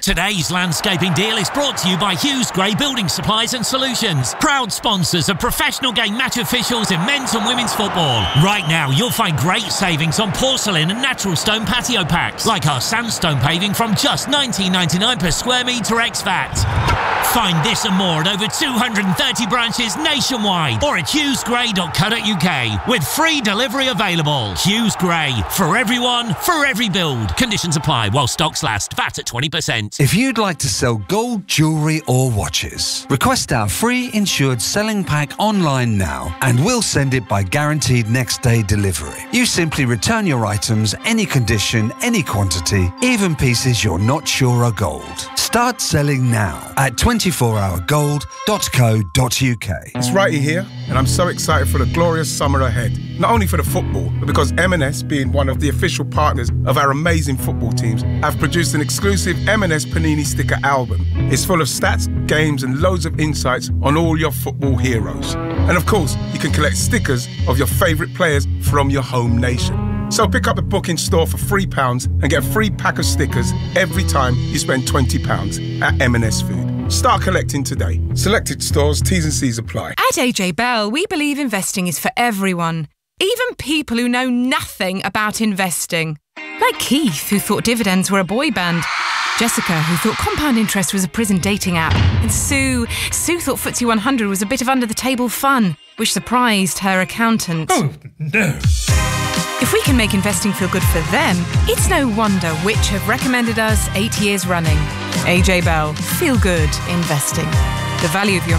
Today's landscaping deal is brought to you by Hughes Gray Building Supplies and Solutions, proud sponsors of professional game match officials in men's and women's football. Right now, you'll find great savings on porcelain and natural stone patio packs, like our sandstone paving from just $19.99 per square metre ex-VAT. Find this and more at over 230 branches nationwide or at hughesgray.co.uk with free delivery available. Hughes Gray, for everyone, for every build. Conditions apply while stocks last. VAT at 20%. If you'd like to sell gold, jewellery or watches, request our free insured selling pack online now and we'll send it by guaranteed next day delivery. You simply return your items, any condition, any quantity, even pieces you're not sure are gold. Start selling now at 24hourgold.co.uk. It's Righty here, and I'm so excited for the glorious summer ahead. Not only for the football, but because M&S, being one of the official partners of our amazing football teams, have produced an exclusive M&S Panini sticker album. It's full of stats, games, and loads of insights on all your football heroes. And of course, you can collect stickers of your favourite players from your home nation. So pick up the book in store for £3 and get a free pack of stickers every time you spend £20 at M&S Food. Start collecting today. Selected stores, T's and C's apply. At AJ Bell, we believe investing is for everyone, even people who know nothing about investing. Like Keith, who thought dividends were a boy band. Jessica, who thought compound interest was a prison dating app. And Sue thought FTSE 100 was a bit of under-the-table fun, which surprised her accountant. Oh, no. If we can make investing feel good for them, it's no wonder Which have recommended us 8 years running. AJ Bell. Feel good investing. The value of your